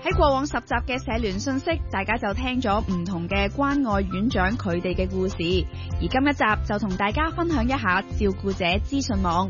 喺過往10集嘅社聯信息，大家就聽咗唔同嘅關愛院長佢哋嘅故事，而今一集就同大家分享一下照顧者資訊網。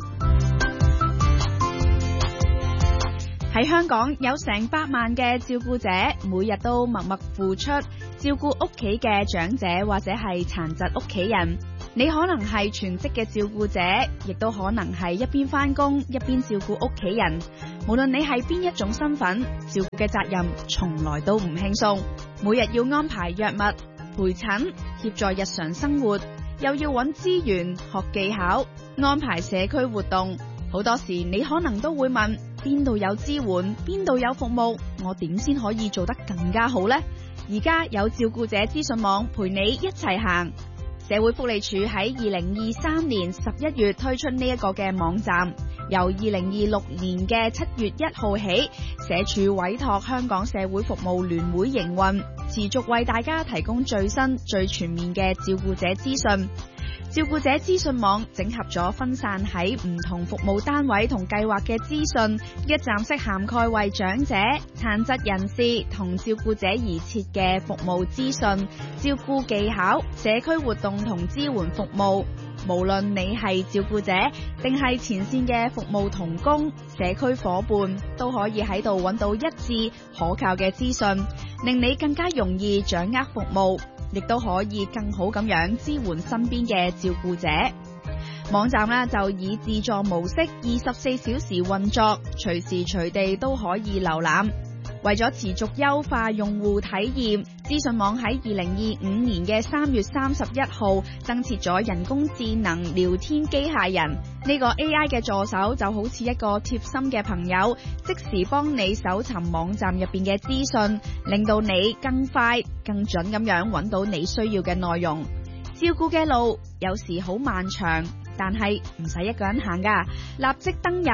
喺香港有成百萬嘅照顧者，每日都默默付出照顧屋企嘅長者或者係殘疾屋企人。你可能係全職嘅照顧者，亦都可能係一邊返工一邊照顧屋企人。無論你係邊一種身份，照顧嘅責任從來都唔輕鬆。每日要安排藥物、陪診、協助日常生活，又要揾資源、學技巧、安排社區活動。好多時你可能都會問，邊度有支援，邊度有服務，我點先可以做得更加好呢？而家有照顧者資訊網陪你一齊行。社會福利署喺2023年11月推出呢一個嘅網站，由2026年嘅7月1號起，社署委託香港社會服務聯會營運，持續為大家提供最新最全面嘅照顧者資訊。照顧者資訊網整合咗分散喺唔同服務單位同計劃嘅資訊，一站式涵蓋為長者、殘疾人士同照顧者而設嘅服務資訊、照顧技巧、社區活動同支援服務。無論你係照顧者定係前線嘅服務同工、社區夥伴，都可以喺度揾到一致可靠嘅資訊，令你更加容易掌握服務，亦都可以更好咁樣支援身邊嘅照顧者。網站就以自助模式24小時運作，隨時隨地都可以瀏覽。為咗持續優化用戶體驗，資訊網喺2025年嘅3月31號增設咗人工智能聊天機械人。呢個 AI 嘅助手就好似一個貼心嘅朋友，即時幫你搜尋網站入邊嘅資訊，令到你更快更準咁樣揾到你需要嘅內容。照顧嘅路有時好漫長，但係唔使一個人行㗎，立即登入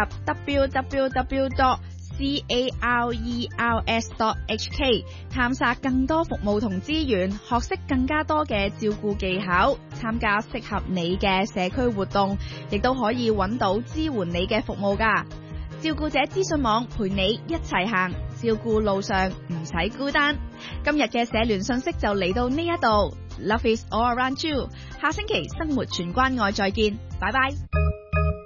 www.carers.hk 探索更多服務同資源，學識更加多嘅照顧技巧，參加適合你嘅社區活動，亦都可以揾到支援你嘅服務㗎。照顧者資訊網陪你一齊行，照顧路上唔使孤單。今日嘅社聯信息就嚟到呢一度，Love is all around you。下星期生活全關愛再見，拜拜。